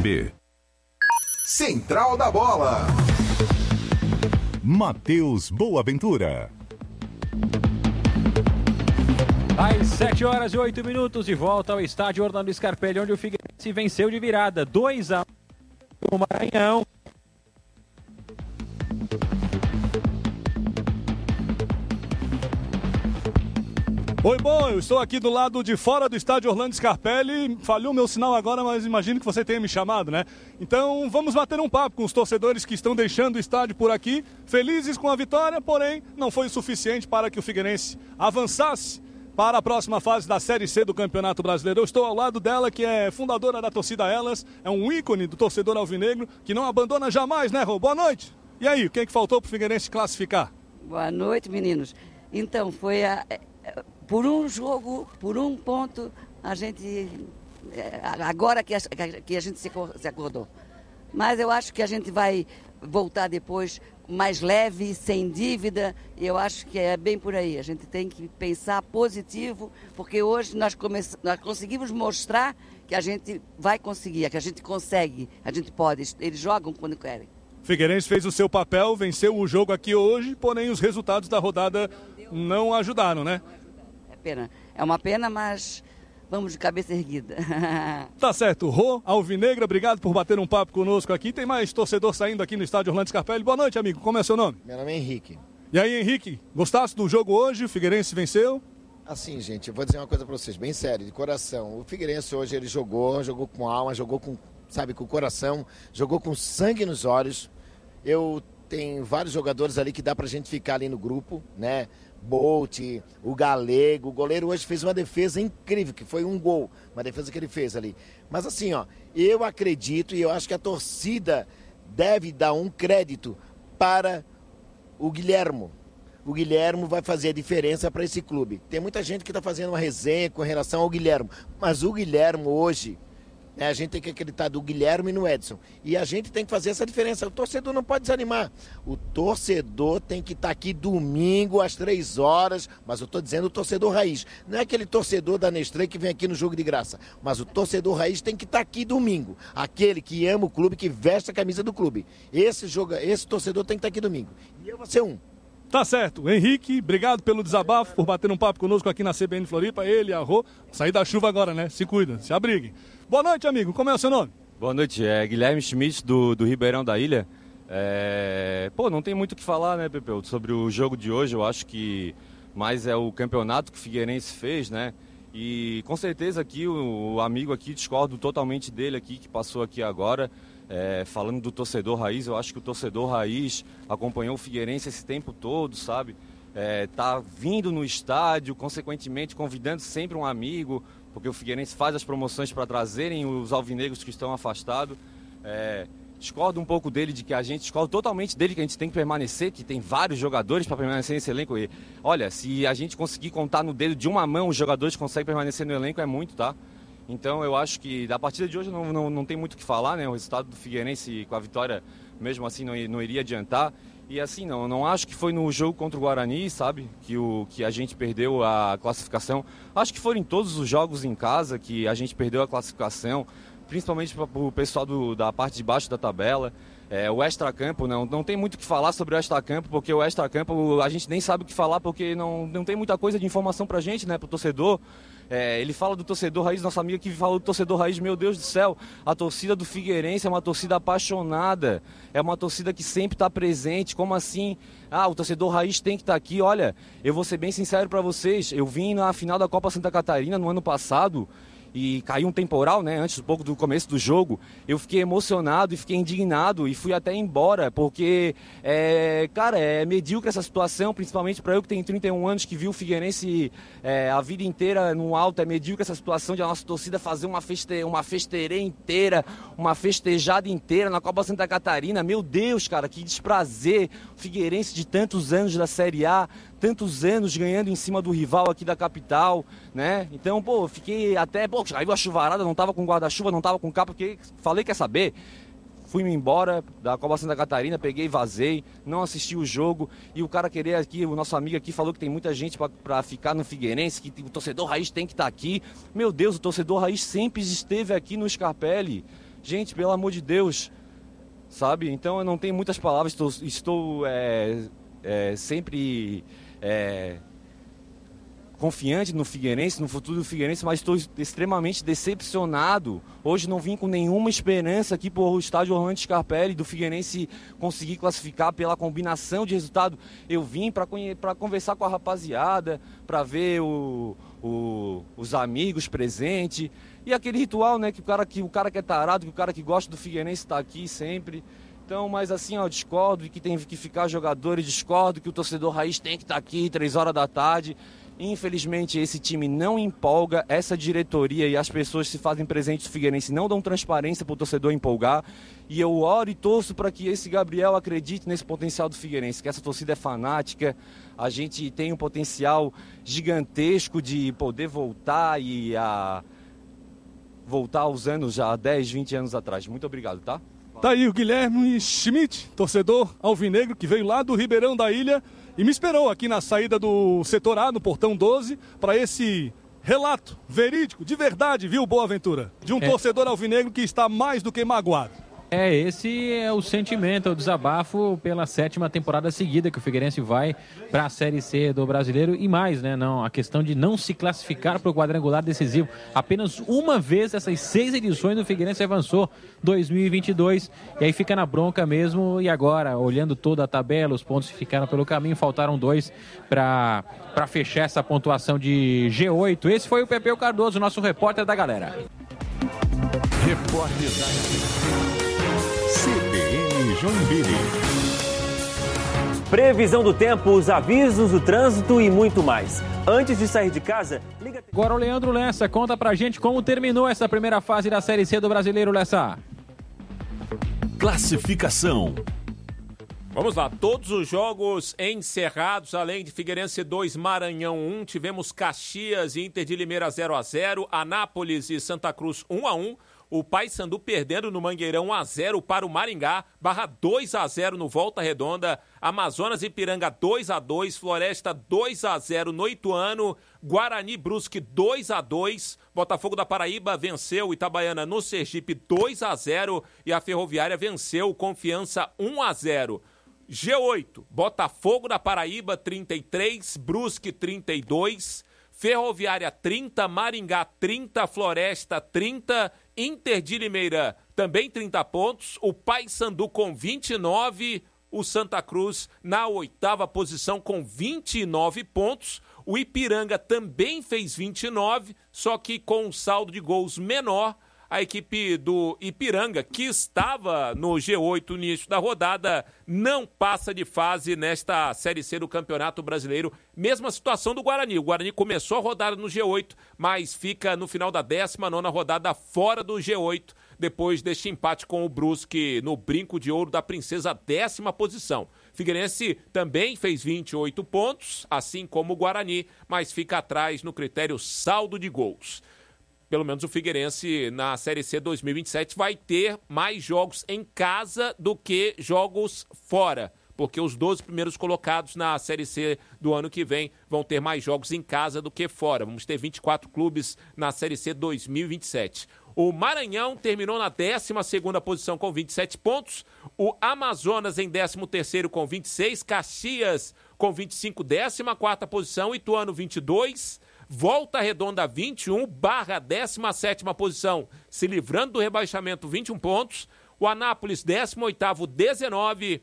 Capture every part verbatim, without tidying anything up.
B. Central da Bola. Matheus Boaventura. Às sete horas e oito minutos, de volta ao estádio Orlando Scarpelli, onde o Figueirense venceu de virada dois a um no Maranhão. Oi, bom, eu estou aqui do lado de fora do estádio Orlando Scarpelli. Falhou meu sinal agora, mas imagino que você tenha me chamado, né? Então vamos bater um papo com os torcedores que estão deixando o estádio por aqui, felizes com a vitória, porém não foi o suficiente para que o Figueirense avançasse para a próxima fase da Série C do Campeonato Brasileiro. Eu estou ao lado dela, que é fundadora da torcida Elas, é um ícone do torcedor alvinegro, que não abandona jamais, né, Rô? Boa noite. E aí, o que é que faltou para o Figueirense classificar? Boa noite, meninos. Então, foi a... Por um jogo, por um ponto, a gente, agora que a, que a gente se acordou. Mas eu acho que a gente vai voltar depois mais leve, sem dívida, e eu acho que é bem por aí. A gente tem que pensar positivo, porque hoje nós, come... nós conseguimos mostrar que a gente vai conseguir, que a gente consegue, a gente pode. Eles jogam quando querem. Figueirense fez o seu papel, venceu o jogo aqui hoje, porém os resultados da rodada não ajudaram, né? Pena. É uma pena, mas vamos de cabeça erguida. Tá certo. Rô, Alvinegra, obrigado por bater um papo conosco aqui. Tem mais torcedor saindo aqui no estádio Orlando Scarpelli. Boa noite, amigo. Como é seu nome? Meu nome é Henrique. E aí, Henrique, gostasse do jogo hoje? O Figueirense venceu? Assim, gente, eu vou dizer uma coisa pra vocês, bem sério, de coração. O Figueirense hoje, ele jogou, jogou com alma, jogou com, sabe, com o coração, jogou com sangue nos olhos. Eu tenho vários jogadores ali que dá pra gente ficar ali no grupo, né? Bolt, o Galego, o goleiro hoje fez uma defesa incrível, que foi um gol, uma defesa que ele fez ali. Mas assim, ó, eu acredito e eu acho que a torcida deve dar um crédito para o Guilhermo. O Guilhermo vai fazer a diferença para esse clube. Tem muita gente que está fazendo uma resenha com relação ao Guilhermo, mas o Guilhermo hoje, né, a gente tem que acreditar do Guilherme e no Edson. E a gente tem que fazer essa diferença. O torcedor não pode desanimar. O torcedor tem que estar aqui domingo às três horas. Mas eu estou dizendo o torcedor raiz. Não é aquele torcedor da Nestlé que vem aqui no jogo de graça. Mas o torcedor raiz tem que estar aqui domingo. Aquele que ama o clube, que veste a camisa do clube. Esse, joga, esse torcedor tem que estar aqui domingo. E eu vou ser um. Tá certo. Henrique, obrigado pelo desabafo, por bater um papo conosco aqui na C B N Floripa. Ele e a Rô. Sair da chuva agora, né? Se cuida, se abriguem. Boa noite, amigo. Como é o seu nome? Boa noite. É Guilherme Schmidt, do, do Ribeirão da Ilha. É... Pô, não tem muito o que falar, né, Pepeu? Sobre o jogo de hoje, eu acho que mais é o campeonato que o Figueirense fez, né? E com certeza aqui, o, o amigo aqui, discordo totalmente dele aqui, que passou aqui agora. É, falando do torcedor raiz, eu acho que o torcedor raiz acompanhou o Figueirense esse tempo todo, sabe? É, tá vindo no estádio, consequentemente convidando sempre um amigo, porque o Figueirense faz as promoções para trazerem os alvinegros que estão afastados. É, discordo um pouco dele, de que a gente, discordo totalmente dele que a gente tem que permanecer, que tem vários jogadores para permanecer nesse elenco. E, olha, se a gente conseguir contar no dedo de uma mão os jogadores que conseguem permanecer no elenco, é muito, tá? Então eu acho que da partida de hoje não, não, não tem muito o que falar, né? O resultado do Figueirense com a vitória, mesmo assim, não, não iria adiantar. E assim, não, não acho que foi no jogo contra o Guarani, sabe? Que, o, que a gente perdeu a classificação. Acho que foram em todos os jogos em casa que a gente perdeu a classificação, principalmente para o pessoal do, da parte de baixo da tabela. É, o extracampo, não, não tem muito o que falar sobre o extracampo, porque o extracampo a gente nem sabe o que falar, porque não, não tem muita coisa de informação pra gente, né, pro torcedor. É, ele fala do torcedor raiz, nossa amiga que falou do torcedor raiz, meu Deus do céu, a torcida do Figueirense é uma torcida apaixonada, é uma torcida que sempre está presente. Como assim? Ah, o torcedor raiz tem que estar tá aqui. Olha, eu vou ser bem sincero para vocês, eu vim na final da Copa Santa Catarina no ano passado, e caiu um temporal, né, antes um pouco do começo do jogo. Eu fiquei emocionado e fiquei indignado e fui até embora, porque, é, cara, é medíocre essa situação, principalmente para eu que tenho trinta e um anos, que viu o Figueirense é, a vida inteira no alto. É medíocre essa situação de a nossa torcida fazer uma, feste, uma festeira inteira, uma festejada inteira na Copa Santa Catarina. Meu Deus, cara, que desprazer. O Figueirense de tantos anos da Série A, tantos anos ganhando em cima do rival aqui da capital, né? Então, pô, fiquei até, pô, caiu a chuvarada, não tava com guarda-chuva, não tava com capa, porque falei, quer saber? Fui-me embora da Copa Santa Catarina, peguei e vazei, não assisti o jogo, e o cara querer aqui, o nosso amigo aqui falou que tem muita gente para ficar no Figueirense, que o torcedor raiz tem que estar aqui. Meu Deus, o torcedor raiz sempre esteve aqui no Scarpelli. Gente, pelo amor de Deus, sabe? Então eu não tenho muitas palavras, estou, estou é, é, sempre é, confiante no Figueirense, no futuro do Figueirense, mas estou extremamente decepcionado. Hoje não vim com nenhuma esperança aqui para o estádio Orlando Scarpelli do Figueirense conseguir classificar pela combinação de resultado. Eu vim para conversar com a rapaziada, para ver o, o, os amigos presentes. E aquele ritual, né, que o cara que, o cara que é tarado, que o cara que gosta do Figueirense está aqui sempre. Então, mas assim, ó, discordo que tem que ficar jogadores, discordo que o torcedor raiz tem que estar aqui três horas da tarde. Infelizmente, esse time não empolga, essa diretoria e as pessoas que se fazem presentes do Figueirense não dão transparência para o torcedor empolgar. E eu oro e torço para que esse Gabriel acredite nesse potencial do Figueirense, que essa torcida é fanática, a gente tem um potencial gigantesco de poder voltar e a voltar aos anos já, dez, vinte anos atrás. Muito obrigado, tá? Tá aí o Guilherme Schmidt, torcedor alvinegro, que veio lá do Ribeirão da Ilha e me esperou aqui na saída do setor A, no portão doze, para esse relato verídico, de verdade, viu, Boaventura? De um é. torcedor alvinegro que está mais do que magoado. É, esse é o sentimento, é o desabafo pela sétima temporada seguida que o Figueirense vai para a Série C do Brasileiro e mais, né? Não, a questão de não se classificar para o quadrangular decisivo. Apenas uma vez essas seis edições do Figueirense avançou, dois mil e vinte e dois, e aí fica na bronca mesmo. E agora, olhando toda a tabela, os pontos que ficaram pelo caminho, faltaram dois para para fechar essa pontuação de G oito. Esse foi o Pepeu Cardoso, nosso repórter da galera. Repórter da C B N Joinville. Previsão do tempo, os avisos do trânsito e muito mais. Antes de sair de casa, liga... Agora o Leandro Lessa conta pra gente como terminou essa primeira fase da Série C do Brasileiro, Lessa. Classificação. Vamos lá, todos os jogos encerrados, além de Figueirense dois, Maranhão um, tivemos Caxias e Inter de Limeira zero a zero, Anápolis e Santa Cruz um a um, o Paysandu perdendo no Mangueirão um a zero para o Maringá, Barra dois a zero no Volta Redonda, Amazonas e Ipiranga dois a dois, Floresta dois a zero no Ituano, Guarani Brusque dois a dois, Botafogo da Paraíba venceu Itabaiana no Sergipe dois a zero e a Ferroviária venceu Confiança um a zero. G oito, Botafogo da Paraíba trinta e três, Brusque trinta e dois, Ferroviária trinta, Maringá trinta, Floresta trinta, Inter de Limeira também trinta pontos, o Paysandu com vinte e nove, o Santa Cruz na oitava posição com vinte e nove pontos, o Ipiranga também fez vinte e nove, só que com um saldo de gols menor. A equipe do Ipiranga, que estava no G oito no início da rodada, não passa de fase nesta Série C do Campeonato Brasileiro. Mesma situação do Guarani. O Guarani começou a rodada no G oito, mas fica no final da décima nona rodada fora do G oito, depois deste empate com o Brusque no brinco de ouro da Princesa, décima posição. Figueirense também fez vinte e oito pontos, assim como o Guarani, mas fica atrás no critério saldo de gols. Pelo menos o Figueirense na Série C dois mil e vinte e sete vai ter mais jogos em casa do que jogos fora, porque os doze primeiros colocados na Série C do ano que vem vão ter mais jogos em casa do que fora. Vamos ter vinte e quatro clubes na Série C dois mil e vinte e sete. O Maranhão terminou na décima segunda posição com vinte e sete pontos, o Amazonas em décimo terceiro com vinte e seis, Caxias com vinte e cinco, décima quarta posição, Ituano vinte e dois, Volta Redonda vinte e um, Barra décima sétima posição, se livrando do rebaixamento, vinte e um pontos. O Anápolis décimo oitavo, dezenove.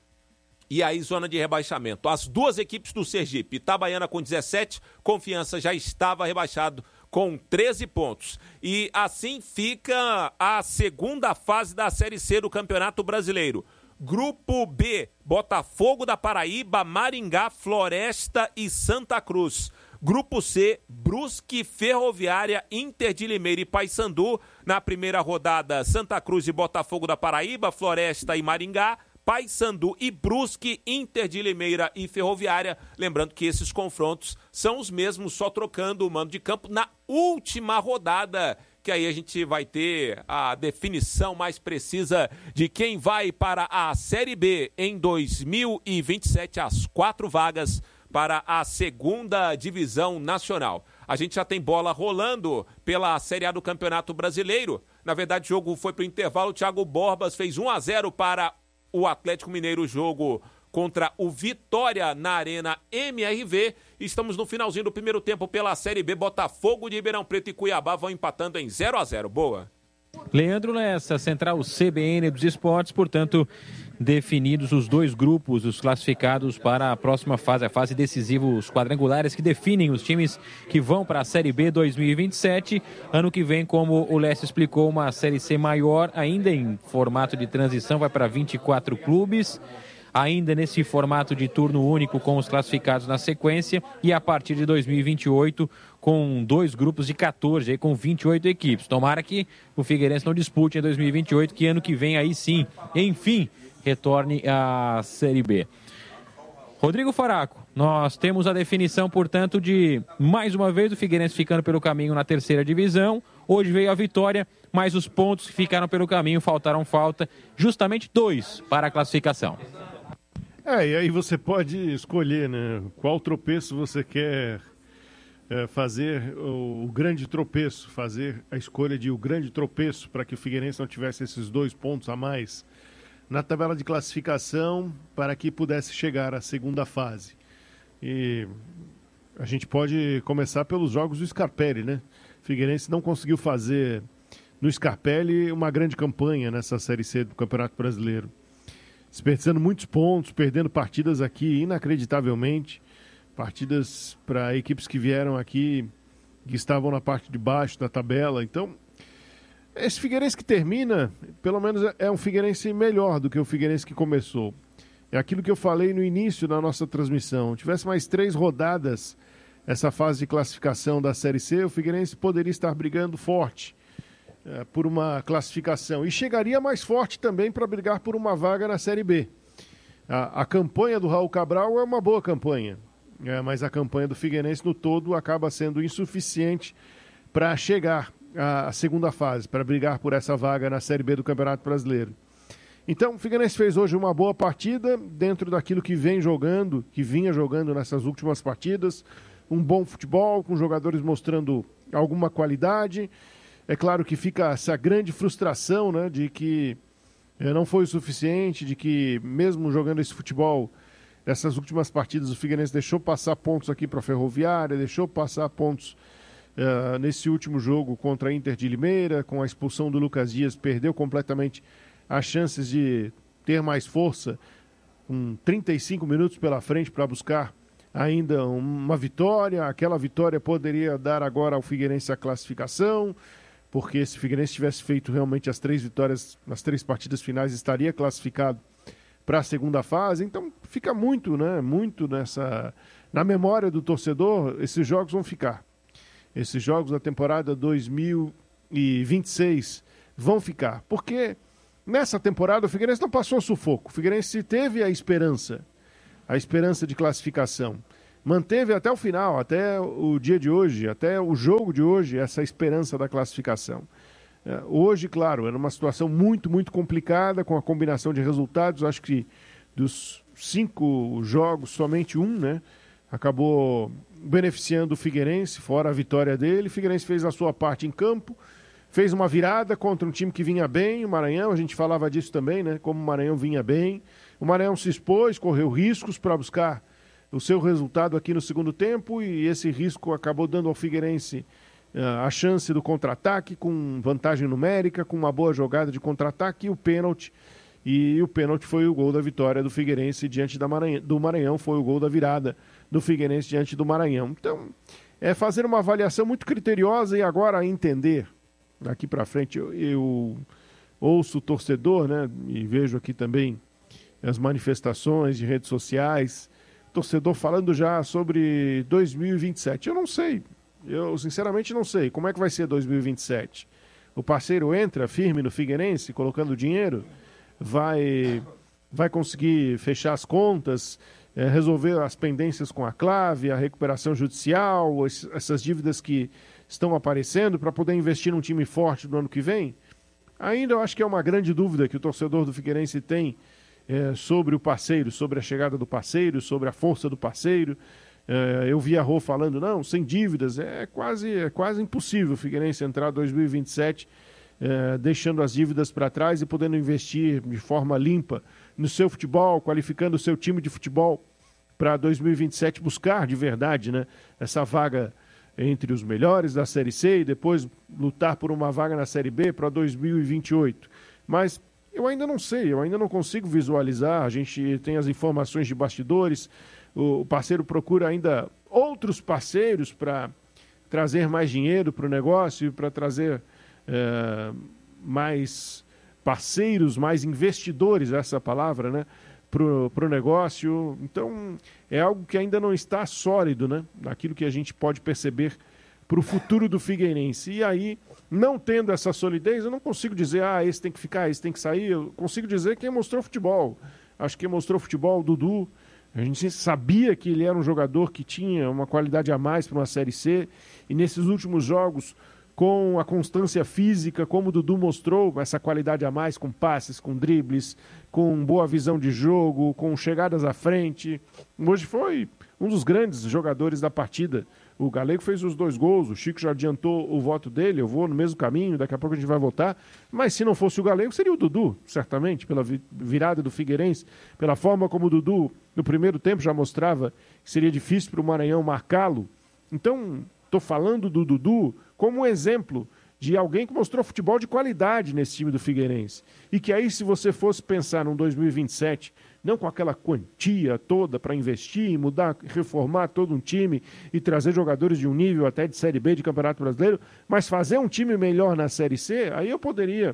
E aí, zona de rebaixamento. As duas equipes do Sergipe, Itabaiana com dezessete, Confiança já estava rebaixado com treze pontos. E assim fica a segunda fase da Série C do Campeonato Brasileiro. Grupo B, Botafogo da Paraíba, Maringá, Floresta e Santa Cruz. Grupo C, Brusque, Ferroviária, Inter de Limeira e Paysandu. Na primeira rodada, Santa Cruz e Botafogo da Paraíba, Floresta e Maringá. Paysandu e Brusque, Inter de Limeira e Ferroviária. Lembrando que esses confrontos são os mesmos, só trocando o mando de campo na última rodada, que aí a gente vai ter a definição mais precisa de quem vai para a Série B em dois mil e vinte e sete, as quatro vagas para a segunda divisão nacional. a gente já tem bola rolando pela Série A do Campeonato Brasileiro. Na verdade, o jogo foi para o intervalo, o Thiago Borbas fez um a zero para o Atlético Mineiro, jogo contra o Vitória na Arena M R V. Estamos no finalzinho do primeiro tempo pela Série B. Botafogo de Ribeirão Preto e Cuiabá vão empatando em zero a zero. Boa. Leandro Lessa, Central C B N dos Esportes, portanto, definidos os dois grupos, os classificados para a próxima fase, a fase decisiva, os quadrangulares que definem os times que vão para a Série B dois mil e vinte e sete. Ano que vem, como o Lessa explicou, uma Série C maior, ainda em formato de transição, vai para vinte e quatro clubes. Ainda nesse formato de turno único com os classificados na sequência, e a partir de dois mil e vinte e oito com dois grupos de quatorze, aí com vinte e oito equipes. Tomara que o Figueirense não dispute em dois mil e vinte e oito, que ano que vem aí sim, enfim, retorne à Série B. Rodrigo Faraco, nós temos a definição, portanto, de mais uma vez o Figueirense ficando pelo caminho na terceira divisão. Hoje veio a vitória, mas os pontos que ficaram pelo caminho faltaram falta, justamente dois para a classificação. É, e aí você pode escolher, né, qual tropeço você quer é, fazer, o, o grande tropeço, fazer a escolha de o grande tropeço para que o Figueirense não tivesse esses dois pontos a mais na tabela de classificação para que pudesse chegar à segunda fase. E a gente pode começar pelos jogos do Scarpelli, né? O Figueirense não conseguiu fazer no Scarpelli uma grande campanha nessa Série C do Campeonato Brasileiro. Desperdiçando muitos pontos, perdendo partidas aqui inacreditavelmente, partidas para equipes que vieram aqui, que estavam na parte de baixo da tabela. Então, esse Figueirense que termina, pelo menos é um Figueirense melhor do que o Figueirense que começou. É aquilo que eu falei no início da nossa transmissão. Se tivesse mais três rodadas essa fase de classificação da Série C, o Figueirense poderia estar brigando forte É, por uma classificação, e chegaria mais forte também para brigar por uma vaga na Série B. A, a campanha do Raul Cabral é uma boa campanha, é, mas a campanha do Figueirense no todo acaba sendo insuficiente para chegar à, à segunda fase, para brigar por essa vaga na Série B do Campeonato Brasileiro. Então, o Figueirense fez hoje uma boa partida, dentro daquilo que vem jogando, que vinha jogando nessas últimas partidas, um bom futebol, com jogadores mostrando alguma qualidade. É claro que fica essa grande frustração, né, de que é, não foi o suficiente, de que mesmo jogando esse futebol, nessas últimas partidas, o Figueirense deixou passar pontos aqui para a Ferroviária, deixou passar pontos uh, nesse último jogo contra a Inter de Limeira, com a expulsão do Lucas Dias, perdeu completamente as chances de ter mais força, com trinta e cinco minutos pela frente para buscar ainda uma vitória. Aquela vitória poderia dar agora ao Figueirense a classificação, porque se o Figueirense tivesse feito realmente as três vitórias nas três partidas finais, estaria classificado para a segunda fase. Então fica muito, né, muito nessa, na memória do torcedor, esses jogos vão ficar. Esses jogos da temporada dois mil e vinte e seis vão ficar, porque nessa temporada o Figueirense não passou sufoco, o Figueirense teve a esperança, a esperança de classificação. Manteve até o final, até o dia de hoje, até o jogo de hoje, essa esperança da classificação. É, hoje, claro, era uma situação muito, muito complicada, com a combinação de resultados. Acho que dos cinco jogos, somente um, né, acabou beneficiando o Figueirense, fora a vitória dele. O Figueirense fez a sua parte em campo, fez uma virada contra um time que vinha bem, o Maranhão. A gente falava disso também, né, como o Maranhão vinha bem. O Maranhão se expôs, correu riscos para buscar o seu resultado aqui no segundo tempo, e esse risco acabou dando ao Figueirense uh, a chance do contra-ataque, com vantagem numérica, com uma boa jogada de contra-ataque e o pênalti. E o pênalti foi o gol da vitória do Figueirense diante da Maranhão, do Maranhão, foi o gol da virada do Figueirense diante do Maranhão. Então, é fazer uma avaliação muito criteriosa e agora entender. Daqui para frente eu, eu ouço o torcedor, né, e vejo aqui também as manifestações de redes sociais, torcedor falando já sobre dois mil e vinte e sete. Eu não sei, eu sinceramente não sei como é que vai ser dois mil e vinte e sete. O parceiro entra firme no Figueirense, colocando dinheiro, vai, vai conseguir fechar as contas, é, resolver as pendências com a clave, a recuperação judicial, essas dívidas que estão aparecendo para poder investir num time forte no ano que vem? Ainda eu acho que é uma grande dúvida que o torcedor do Figueirense tem É, sobre o parceiro, sobre a chegada do parceiro, sobre a força do parceiro. É, eu vi a Rô falando, não, sem dívidas, é quase, é quase impossível o Figueirense entrar em dois mil e vinte e sete é, deixando as dívidas para trás e podendo investir de forma limpa no seu futebol, qualificando o seu time de futebol para dois mil e vinte e sete buscar de verdade, né, essa vaga entre os melhores da Série C e depois lutar por uma vaga na Série B para dois mil e vinte e oito. Mas eu ainda não sei, eu ainda não consigo visualizar, a gente tem as informações de bastidores, o parceiro procura ainda outros parceiros para trazer mais dinheiro para o negócio, para trazer é, mais parceiros, mais investidores, essa palavra, né, para o negócio. Então, é algo que ainda não está sólido, né, daquilo que a gente pode perceber para o futuro do Figueirense. E aí, não tendo essa solidez, eu não consigo dizer, ah, esse tem que ficar, esse tem que sair. Eu consigo dizer quem mostrou futebol. Acho que quem mostrou futebol, o Dudu. A gente sabia que ele era um jogador que tinha uma qualidade a mais para uma Série C. E nesses últimos jogos, com a constância física, como o Dudu mostrou, essa qualidade a mais, com passes, com dribles, com boa visão de jogo, com chegadas à frente. Hoje foi um dos grandes jogadores da partida. O Galego fez os dois gols, o Chico já adiantou o voto dele, eu vou no mesmo caminho, daqui a pouco a gente vai votar. Mas se não fosse o Galego, seria o Dudu, certamente, pela virada do Figueirense, pela forma como o Dudu, no primeiro tempo, já mostrava que seria difícil para o Maranhão marcá-lo. Então, estou falando do Dudu como um exemplo de alguém que mostrou futebol de qualidade nesse time do Figueirense. E que aí, se você fosse pensar num dois mil e vinte e sete, não com aquela quantia toda para investir, mudar, reformar todo um time e trazer jogadores de um nível até de Série B de Campeonato Brasileiro, mas fazer um time melhor na Série C, aí eu poderia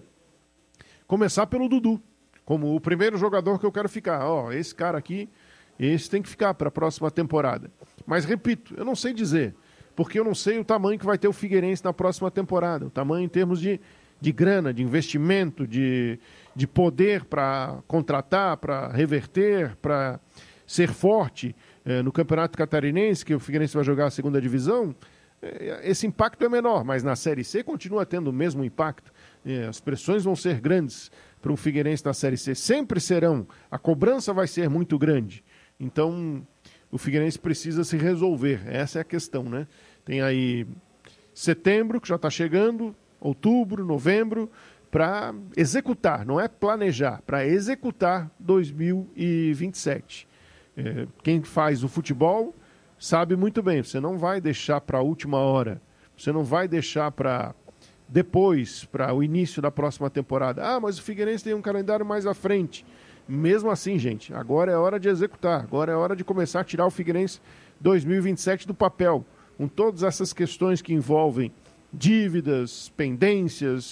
começar pelo Dudu, como o primeiro jogador que eu quero ficar. Ó, esse cara aqui, esse tem que ficar para a próxima temporada. Mas, repito, eu não sei dizer, porque eu não sei o tamanho que vai ter o Figueirense na próxima temporada, o tamanho em termos de, de grana, de investimento, de, de poder para contratar, para reverter, para ser forte eh, no Campeonato Catarinense, que o Figueirense vai jogar a segunda divisão. Eh, esse impacto é menor, mas na Série C continua tendo o mesmo impacto. Eh, as pressões vão ser grandes para o Figueirense na Série C, sempre serão. A cobrança vai ser muito grande. Então, o Figueirense precisa se resolver. Essa é a questão, né? Tem aí setembro, que já está chegando, outubro, novembro, para executar, não é planejar, para executar dois mil e vinte e sete. É, quem faz o futebol sabe muito bem, você não vai deixar para a última hora, você não vai deixar para depois, para o início da próxima temporada. Ah, mas o Figueirense tem um calendário mais à frente. Mesmo assim, gente, agora é hora de executar, agora é hora de começar a tirar o Figueirense dois mil e vinte e sete do papel, com todas essas questões que envolvem dívidas, pendências,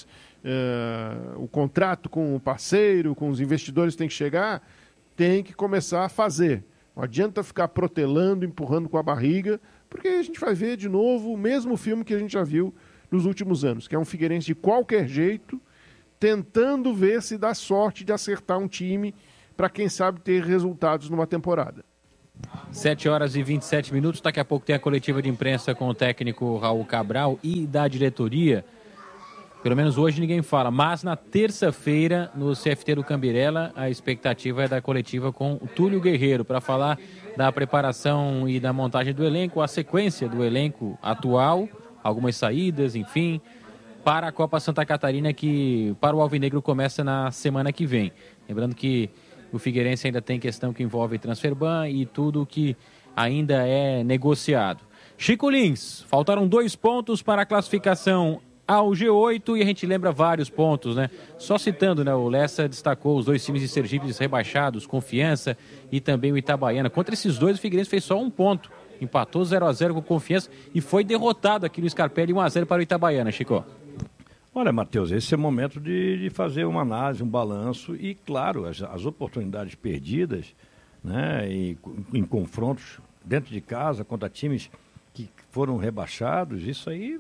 uh, o contrato com o parceiro, com os investidores tem que chegar, tem que começar a fazer. Não adianta ficar protelando, empurrando com a barriga, porque a gente vai ver de novo o mesmo filme que a gente já viu nos últimos anos, que é um Figueirense de qualquer jeito, tentando ver se dá sorte de acertar um time para, quem sabe, ter resultados numa temporada. sete horas e vinte e sete minutos, daqui a pouco tem a coletiva de imprensa com o técnico Raul Cabral e da diretoria. Pelo menos hoje ninguém fala, mas na terça-feira, no C F T do Cambirela, a expectativa é da coletiva com o Túlio Guerreiro, para falar da preparação e da montagem do elenco, a sequência do elenco atual, algumas saídas, enfim, para a Copa Santa Catarina, que para o Alvinegro começa na semana que vem. Lembrando que o Figueirense ainda tem questão que envolve transferban e tudo que ainda é negociado. Chico Lins, faltaram dois pontos para a classificação ao G oito e a gente lembra vários pontos, né? Só citando, né? O Lessa destacou os dois times de Sergipe rebaixados, Confiança e também o Itabaiana. Contra esses dois, o Figueirense fez só um ponto. Empatou zero a zero com Confiança e foi derrotado aqui no Scarpelli um a zero para o Itabaiana, Chico. Olha, Matheus, esse é o momento de, de fazer uma análise, um balanço e, claro, as, as oportunidades perdidas, né, e, em confrontos dentro de casa contra times que foram rebaixados, isso aí,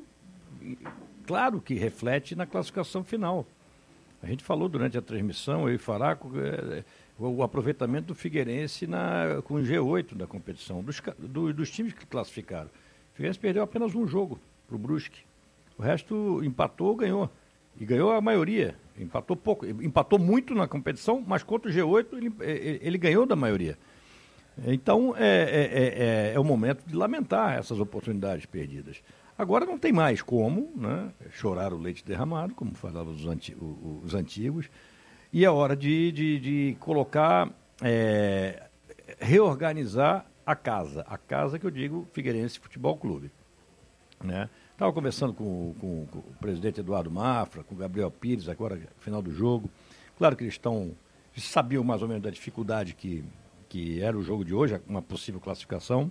claro que reflete na classificação final. A gente falou durante a transmissão, eu e Faraco, é, o, o aproveitamento do Figueirense na, com o G oito da competição, dos, do, dos times que classificaram. O Figueirense perdeu apenas um jogo para o Brusque. O resto empatou ou ganhou. E ganhou a maioria. Empatou pouco. Empatou muito na competição, mas contra o G oito ele, ele ganhou da maioria. Então, é, é, é, é o momento de lamentar essas oportunidades perdidas. Agora não tem mais como, né, chorar o leite derramado, como falavam os, anti, os antigos, e é hora de, de, de colocar, é, reorganizar a casa. A casa que eu digo Figueirense Futebol Clube. Né? Estava conversando com, com, com o presidente Eduardo Mafra, com o Gabriel Pires, agora no final do jogo. Claro que eles estão, eles sabiam mais ou menos da dificuldade que, que era o jogo de hoje, uma possível classificação.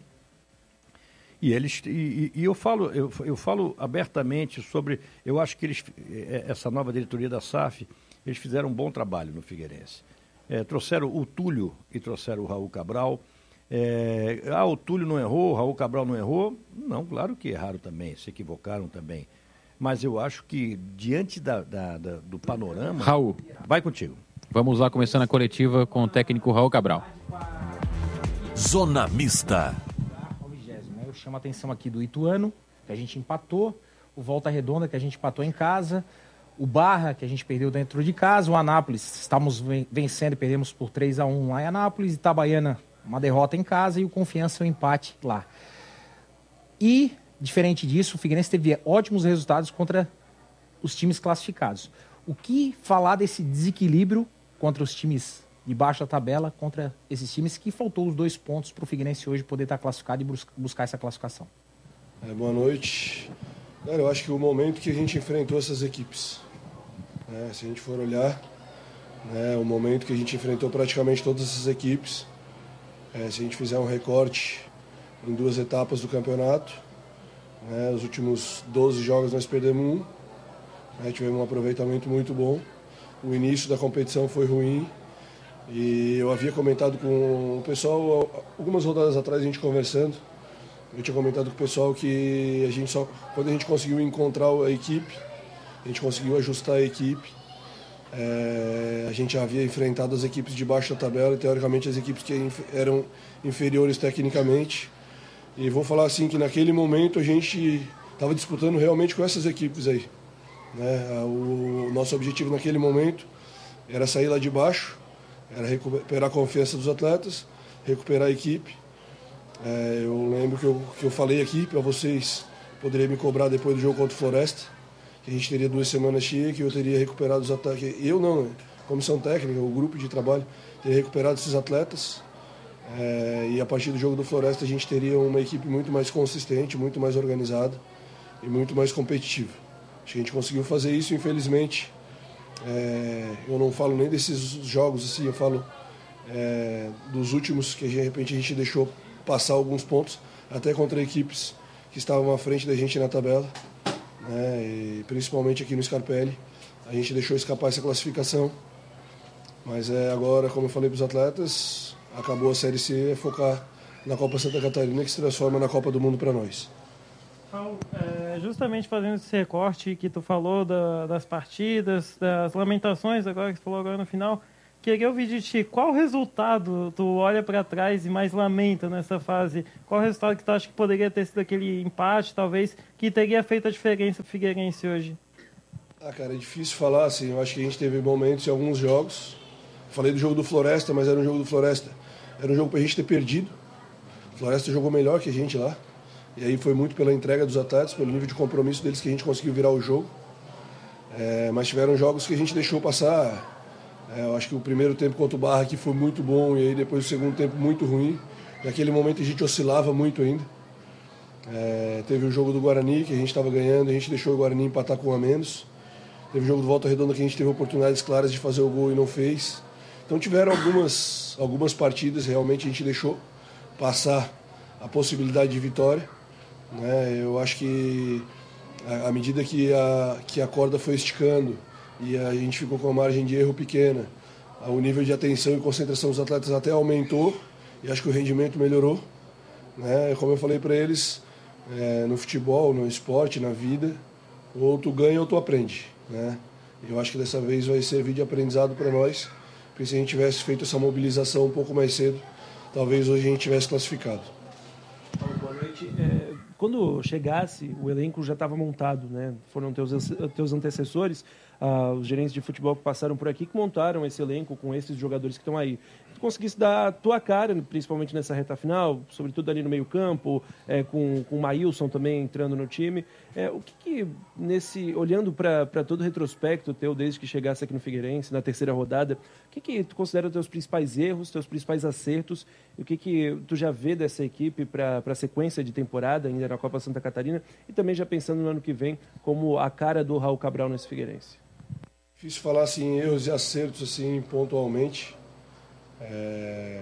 E eles e, e eu falo eu, eu falo abertamente sobre, eu acho que eles, essa nova diretoria da S A F, eles fizeram um bom trabalho no Figueirense. É, trouxeram o Túlio e trouxeram o Raul Cabral. É, ah, o Túlio não errou, o Raul Cabral não errou. Não, claro que erraram também, se equivocaram também. Mas eu acho que diante da, da, da, do panorama... Raul, vai contigo. Vamos lá, começando a coletiva com o técnico Raul Cabral. Zona Mista. Eu chamo a atenção aqui do Ituano, que a gente empatou, o Volta Redonda, que a gente empatou em casa, o Barra, que a gente perdeu dentro de casa, o Anápolis, estamos vencendo e perdemos por três a um lá em Anápolis, Itabaiana, uma derrota em casa e o Confiança, um empate lá. E, diferente disso, o Figueirense teve ótimos resultados contra os times classificados. O que falar desse desequilíbrio contra os times de baixa tabela, contra esses times que faltou os dois pontos para o Figueirense hoje poder estar classificado e buscar essa classificação? É, boa noite. Cara, eu acho que o momento que a gente enfrentou essas equipes, né, se a gente for olhar, né, o momento que a gente enfrentou praticamente todas essas equipes, é, se a gente fizer um recorte em duas etapas do campeonato, né, os últimos doze jogos nós perdemos um, né, tivemos um aproveitamento muito bom, o início da competição foi ruim, e eu havia comentado com o pessoal, algumas rodadas atrás a gente conversando, eu tinha comentado com o pessoal que a gente só, quando a gente conseguiu encontrar a equipe, a gente conseguiu ajustar a equipe, é, a gente havia enfrentado as equipes de baixo da tabela, e teoricamente as equipes que eram inferiores tecnicamente, e vou falar assim que naquele momento a gente estava disputando realmente com essas equipes aí, né? O nosso objetivo naquele momento era sair lá de baixo, era recuperar a confiança dos atletas, recuperar a equipe. É, eu lembro que eu, que eu falei aqui para vocês, poderia me cobrar depois do jogo contra o Floresta, que a gente teria duas semanas cheias, que eu teria recuperado os atletas. Eu não, comissão técnica, o grupo de trabalho, teria recuperado esses atletas. É, e a partir do jogo do Floresta a gente teria uma equipe muito mais consistente, muito mais organizada e muito mais competitiva. Acho que a gente conseguiu fazer isso, infelizmente. É, eu não falo nem desses jogos assim, eu falo é, dos últimos que de repente a gente deixou passar alguns pontos, até contra equipes que estavam à frente da gente na tabela, né, e principalmente aqui no Scarpelli, a gente deixou escapar essa classificação, mas é, agora, como eu falei para os atletas, acabou a Série C, é focar na Copa Santa Catarina, que se transforma na Copa do Mundo para nós. Paulo, é, justamente fazendo esse recorte que tu falou da, das partidas, das lamentações agora que tu falou agora no final, queria ouvir de ti, qual resultado tu olha para trás e mais lamenta nessa fase? Qual resultado que tu acha que poderia ter sido aquele empate, talvez, que teria feito a diferença pro Figueirense hoje? Ah, cara, é difícil falar, assim, eu acho que a gente teve momentos em alguns jogos, falei do jogo do Floresta, mas era um jogo do Floresta, era um jogo pra gente ter perdido, o Floresta jogou melhor que a gente lá, e aí foi muito pela entrega dos atletas, pelo nível de compromisso deles que a gente conseguiu virar o jogo. É, mas tiveram jogos que a gente deixou passar. É, eu acho que o primeiro tempo contra o Barra aqui foi muito bom, e aí depois o segundo tempo muito ruim. Naquele momento a gente oscilava muito ainda. É, teve o jogo do Guarani, que a gente estava ganhando, a gente deixou o Guarani empatar com um a menos. Teve o jogo do Volta Redonda, que a gente teve oportunidades claras de fazer o gol e não fez. Então tiveram algumas, algumas partidas, realmente a gente deixou passar a possibilidade de vitória. Né? Eu acho que à medida que a, que a corda foi esticando e a gente ficou com uma margem de erro pequena, o nível de atenção e concentração dos atletas até aumentou e acho que o rendimento melhorou. Né? Como eu falei para eles, é, no futebol, no esporte, na vida, ou tu ganha ou tu aprende. Né? Eu acho que dessa vez vai servir de aprendizado para nós, porque se a gente tivesse feito essa mobilização um pouco mais cedo, talvez hoje a gente tivesse classificado. Boa noite. É, quando chegasse, o elenco já estava montado, né? Foram teus, teus antecessores. ah, os gerentes de futebol que passaram por aqui, que montaram esse elenco com esses jogadores que estão aí. Tu conseguisse dar a tua cara, principalmente nessa reta final, sobretudo ali no meio campo, é, com, com o Maílson também entrando no time. É, o que, que nesse, olhando para todo o retrospecto teu, desde que chegasse aqui no Figueirense, na terceira rodada, o que, que tu considera os teus principais erros, teus principais acertos, e o que, que tu já vê dessa equipe para a sequência de temporada, ainda na Copa Santa Catarina, e também já pensando no ano que vem, como a cara do Raul Cabral nesse Figueirense? Difícil falar assim, erros e acertos assim, pontualmente. É,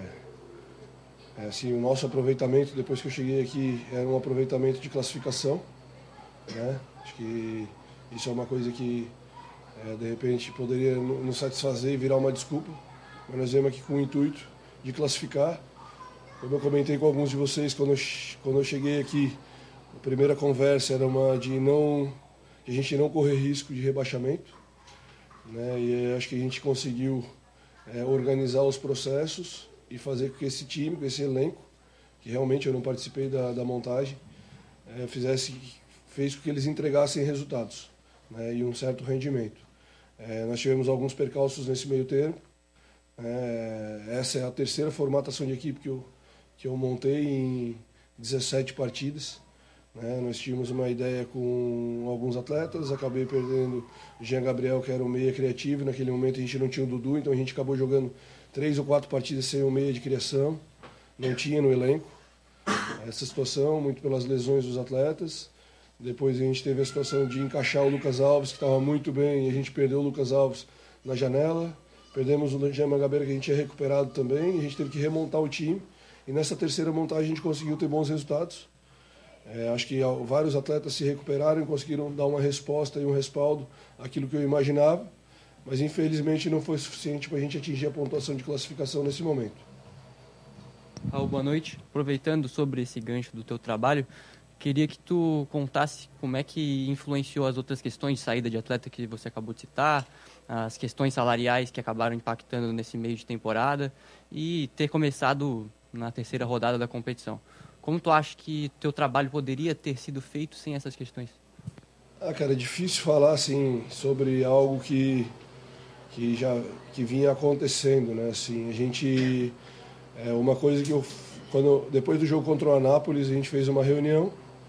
é, assim, o nosso aproveitamento, depois que eu cheguei aqui, era um aproveitamento de classificação, né? Acho que isso é uma coisa que, é, de repente, poderia nos satisfazer e virar uma desculpa, mas nós viemos aqui com o intuito de classificar. Como eu comentei com alguns de vocês, quando eu, quando eu cheguei aqui, a primeira conversa era uma de, não, de a gente não correr risco de rebaixamento, né? E acho que a gente conseguiu É, organizar os processos e fazer com que esse time, com esse elenco, que realmente eu não participei da, da montagem, é, fizesse, fez com que eles entregassem resultados, né, e um certo rendimento. É, nós tivemos alguns percalços nesse meio termo. É, essa é a terceira formatação de equipe que eu, que eu montei em dezessete partidas. Né? Nós tínhamos uma ideia com alguns atletas, acabei perdendo o Jean Gabriel, que era um meia criativo, naquele momento a gente não tinha o Dudu, então a gente acabou jogando três ou quatro partidas sem um meia de criação, não tinha no elenco. Essa situação, muito pelas lesões dos atletas. Depois a gente teve a situação de encaixar o Lucas Alves, que estava muito bem, e a gente perdeu o Lucas Alves na janela. Perdemos o Jean Gabriel, que a gente tinha recuperado também, e a gente teve que remontar o time. E nessa terceira montagem a gente conseguiu ter bons resultados. É, acho que vários atletas se recuperaram e conseguiram dar uma resposta e um respaldo àquilo que eu imaginava, mas infelizmente não foi suficiente para a gente atingir a pontuação de classificação nesse momento. Raul, boa noite. Aproveitando sobre esse gancho do teu trabalho, queria que tu contasse como é que influenciou as outras questões de saída de atleta que você acabou de citar, as questões salariais que acabaram impactando nesse meio de temporada e ter começado na terceira rodada da competição. Como tu acha que teu trabalho poderia ter sido feito sem essas questões? Ah, cara, é difícil falar assim sobre algo que que já que vinha acontecendo, né? Assim, a gente é uma coisa que eu quando depois do jogo contra o Anápolis, a gente fez uma reunião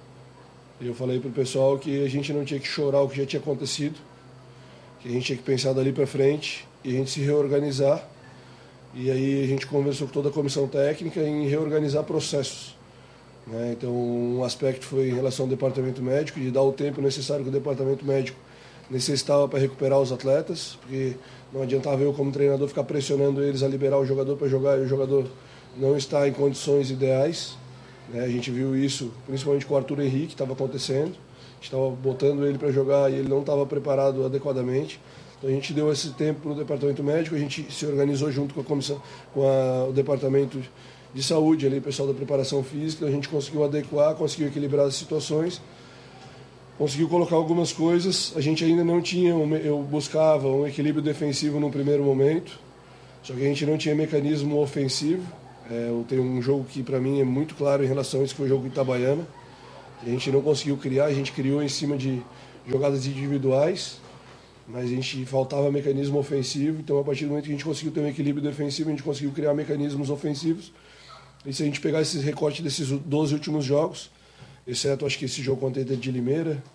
e eu falei pro pessoal que a gente não tinha que chorar o que já tinha acontecido, que a gente tinha que pensar dali para frente e a gente se reorganizar. E aí a gente conversou com toda a comissão técnica em reorganizar processos. Né? Então, um aspecto foi em relação ao departamento médico, de dar o tempo necessário que o departamento médico necessitava para recuperar os atletas, porque não adiantava eu, como treinador, ficar pressionando eles a liberar o jogador para jogar e o jogador não está em condições ideais. Né? A gente viu isso principalmente com o Arthur Henrique, que estava acontecendo. A gente estava botando ele para jogar e ele não estava preparado adequadamente. Então, a gente deu esse tempo para o departamento médico, a gente se organizou junto com a comissão, com a, o departamento de saúde, ali, o pessoal da preparação física, a gente conseguiu adequar, conseguiu equilibrar as situações, conseguiu colocar algumas coisas. A gente ainda não tinha, um, eu buscava um equilíbrio defensivo no primeiro momento, só que a gente não tinha mecanismo ofensivo. É, eu tenho um jogo que para mim é muito claro em relação a isso, que foi o jogo de Itabaiana. A gente não conseguiu criar, a gente criou em cima de jogadas individuais, mas a gente faltava mecanismo ofensivo. Então, a partir do momento que a gente conseguiu ter um equilíbrio defensivo, a gente conseguiu criar mecanismos ofensivos. E se a gente pegar esses recortes desses doze últimos jogos, exceto acho que esse jogo contra o Inter de Limeira,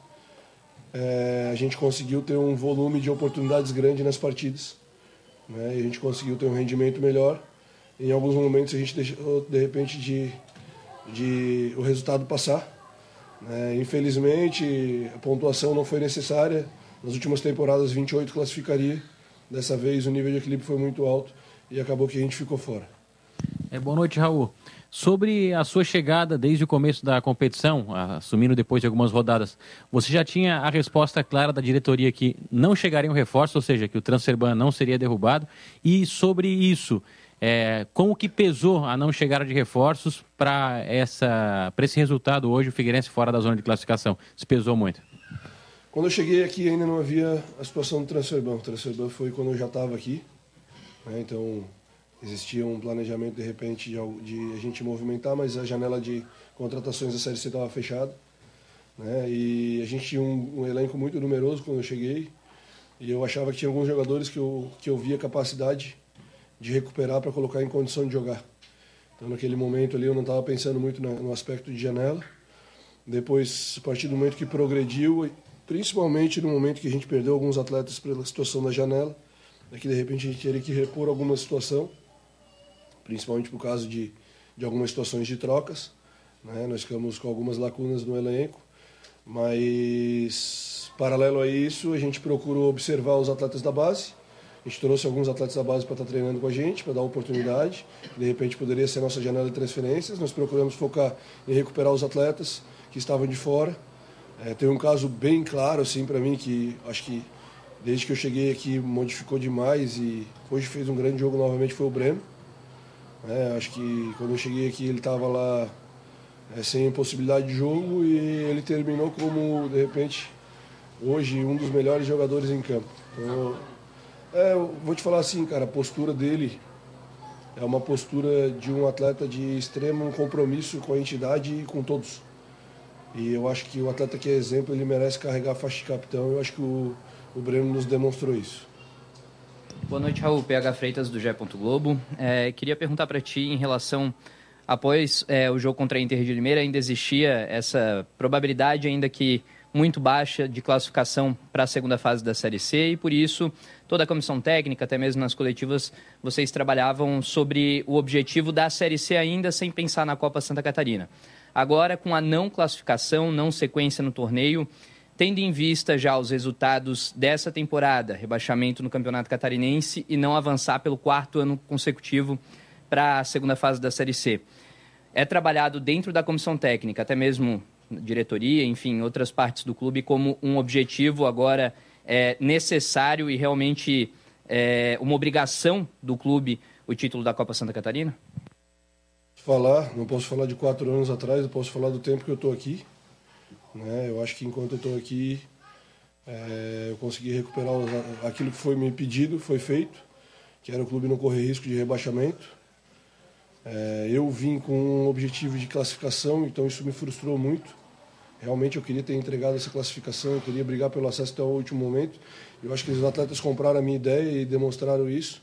é, a gente conseguiu ter um volume de oportunidades grande nas partidas. Né? E a gente conseguiu ter um rendimento melhor. Em alguns momentos a gente deixou, de repente, de, de o resultado passar. Né? Infelizmente, a pontuação não foi necessária. Nas últimas temporadas, vinte e oito classificaria. Dessa vez o nível de equilíbrio foi muito alto e acabou que a gente ficou fora. É, boa noite, Raul. Sobre a sua chegada desde o começo da competição, assumindo depois de algumas rodadas, você já tinha a resposta clara da diretoria que não chegariam reforços, ou seja, que o transfer ban não seria derrubado. E sobre isso, é, como que pesou a não chegada de reforços para essa, para esse resultado hoje, o Figueirense fora da zona de classificação? Se pesou muito? Quando eu cheguei aqui ainda não havia a situação do transfer ban. O transfer ban foi quando eu já estava aqui, né? Então existia um planejamento de repente de, de a gente movimentar, mas a janela de contratações da Série C estava fechada, né? E a gente tinha um, um elenco muito numeroso quando eu cheguei. E eu achava que tinha alguns jogadores que eu, que eu via capacidade de recuperar para colocar em condição de jogar. Então, naquele momento ali, eu não estava pensando muito no aspecto de janela. Depois, a partir do momento que progrediu, principalmente no momento que a gente perdeu alguns atletas pela situação da janela, é que de repente a gente teria que repor alguma situação, principalmente por causa de, de algumas situações de trocas, né? Nós ficamos com algumas lacunas no elenco, mas paralelo a isso a gente procurou observar os atletas da base. A gente trouxe alguns atletas da base para estar treinando com a gente, para dar oportunidade. De repente poderia ser a nossa janela de transferências. Nós procuramos focar em recuperar os atletas que estavam de fora. É, tem um caso bem claro assim para mim que acho que desde que eu cheguei aqui modificou demais e hoje fez um grande jogo novamente, foi o Breno. É, acho que quando eu cheguei aqui ele estava lá é, sem possibilidade de jogo e ele terminou como, de repente, hoje um dos melhores jogadores em campo. Então, é, eu vou te falar assim, cara, a postura dele é uma postura de um atleta de extremo compromisso com a entidade e com todos. E eu acho que o atleta que é exemplo, ele merece carregar a faixa de capitão. Eu acho que o, o Breno nos demonstrou isso. Boa noite, Raul. P H Freitas, do G E. Globo. É, queria perguntar para ti em relação, após é, o jogo contra a Inter de Limeira, ainda existia essa probabilidade, ainda que muito baixa, de classificação para a segunda fase da Série C, e por isso toda a comissão técnica, até mesmo nas coletivas, vocês trabalhavam sobre o objetivo da Série C ainda sem pensar na Copa Santa Catarina. Agora, com a não classificação, não sequência no torneio, tendo em vista já os resultados dessa temporada, rebaixamento no Campeonato Catarinense e não avançar pelo quarto ano consecutivo para a segunda fase da Série C. É trabalhado dentro da comissão técnica, até mesmo diretoria, enfim, outras partes do clube, como um objetivo agora é, necessário e realmente é, uma obrigação do clube o título da Copa Santa Catarina? Falar, não posso falar de quatro anos atrás, eu posso falar do tempo que eu estou aqui. Né? Eu acho que enquanto eu estou aqui, é, eu consegui recuperar os, aquilo que foi me pedido, foi feito, que era o clube não correr risco de rebaixamento. É, eu vim com um objetivo de classificação, então isso me frustrou muito. Realmente eu queria ter entregado essa classificação, eu queria brigar pelo acesso até o último momento. Eu acho que os atletas compraram a minha ideia e demonstraram isso.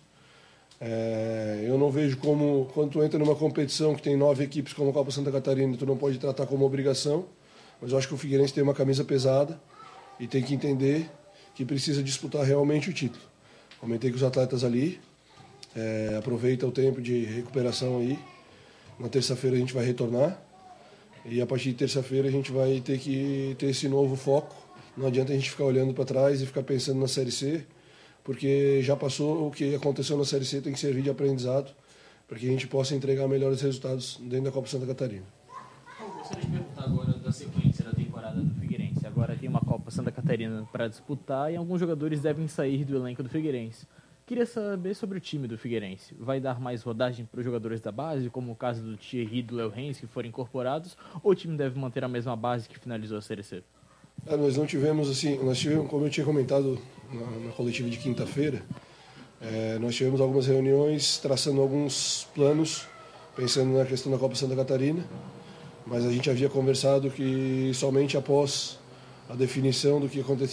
É, eu não vejo como, quando tu entra numa competição que tem nove equipes como a Copa Santa Catarina, tu não pode tratar como obrigação, mas eu acho que o Figueirense tem uma camisa pesada e tem que entender que precisa disputar realmente o título. Comentei com os atletas ali, é, aproveita o tempo de recuperação aí. Na terça-feira a gente vai retornar e a partir de terça-feira a gente vai ter que ter esse novo foco. Não adianta a gente ficar olhando para trás e ficar pensando na Série C, porque já passou o que aconteceu na Série C, tem que servir de aprendizado para que a gente possa entregar melhores resultados dentro da Copa Santa Catarina. Eu gostaria de perguntar agora da sequência da temporada do Figueirense. Agora tem uma Copa Santa Catarina para disputar e alguns jogadores devem sair do elenco do Figueirense. Queria saber sobre o time do Figueirense. Vai dar mais rodagem para os jogadores da base, como o caso do Thierry e do Léo Renz, que foram incorporados, ou o time deve manter a mesma base que finalizou a Série C? É, nós não tivemos, assim, nós tivemos, como eu tinha comentado na, na coletiva de quinta-feira, é, nós tivemos algumas reuniões traçando alguns planos, pensando na questão da Copa Santa Catarina, mas a gente havia conversado que somente após a definição do que aconteceria